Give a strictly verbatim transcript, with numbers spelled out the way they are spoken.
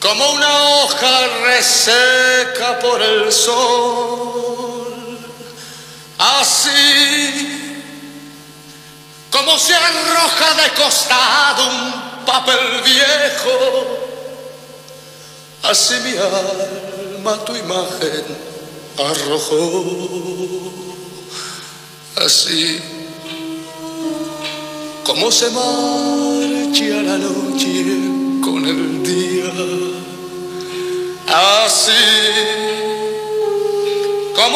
como una hoja reseca por el sol, así como se arroja de costado un papel viejo, así mi alma tu imagen arrojó, así como se marcha la noche con el día, así